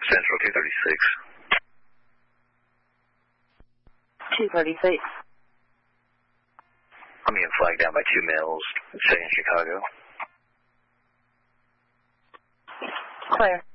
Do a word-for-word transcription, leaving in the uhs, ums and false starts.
Central two thirty-six. two thirty-six. I'm being flagged down by two males, say in Chicago. Clear.